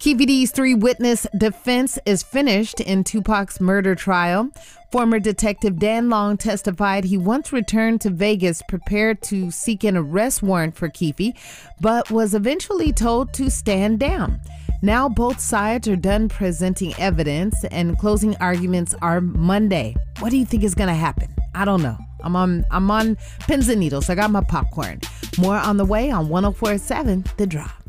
Keffe D's three-witness defense is finished in Tupac's murder trial. Former Detective Dan Long testified he once returned to Vegas prepared to seek an arrest warrant for Keffe, but was eventually told to stand down. Now both sides are done presenting evidence, and closing arguments are Monday. What do you think is going to happen? I don't know. I'm on pins and needles. I got my popcorn. More on the way on 104.7 The Drop.